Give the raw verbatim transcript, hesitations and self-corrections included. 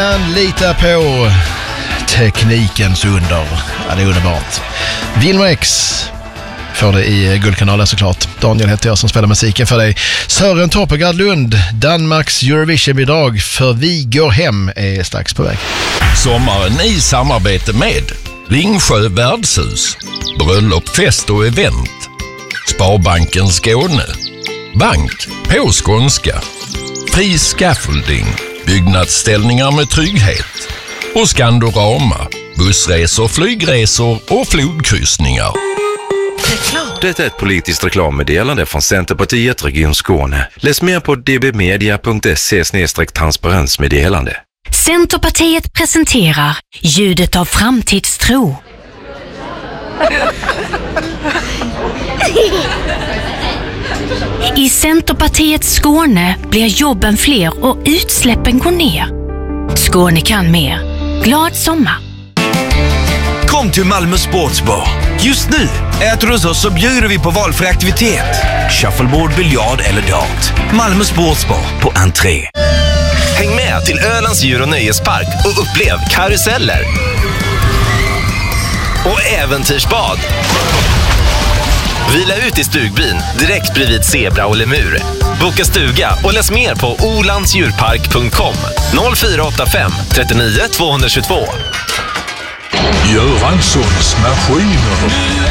Lita på teknikens under. Ja, det är underbart. Wilmer X får det i Guldkanalen såklart. Daniel heter jag som spelar musiken för dig. Sören Torpegard Lund, Danmarks Eurovision-bidrag för Vi går hem är strax på väg. Sommaren i samarbete med Ringsjö värdshus, bröllop, fest och event, Sparbanken Skåne, Bank på skånska, Fri Scaffolding, byggnadsställningar med trygghet och Skandorama, bussresor, flygresor och flodkryssningar. Det är ett politiskt reklammeddelande från Centerpartiet Region Skåne. Läs mer på d b media punkt se slash transparensmeddelande. Centerpartiet presenterar ljudet av framtidstro. I Centerpartiets Skåne blir jobben fler och utsläppen går ner. Skåne kan mer. Glad sommar! Kom till Malmö Sportsbar. Just nu äter du hos oss så bjuder vi på valfri aktivitet. Shuffleboard, biljard eller dart. Malmö Sportsbar på entré. Häng med till Ölands djur- och nöjespark och upplev karuseller och äventyrsbad. Vila ut i stugbyn direkt bredvid zebra och lemur. Boka stuga och läs mer på olandsdjurpark punkt com noll fyra åtta fem trettionio tvåhundratjugotvå. Göranssons maskiner.